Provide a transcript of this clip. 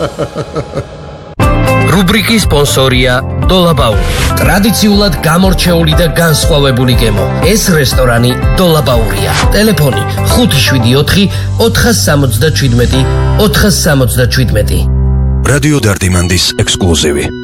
რუბრიკის სპონსორია დოლაბაური. ტრადიციულად გამორჩეული და განსხვავებული გემო. ეს რესტორანი დოლაბაურია. ტელეფონი 574 477 477. რადიო დარდიმანდის ექსკლუზივი.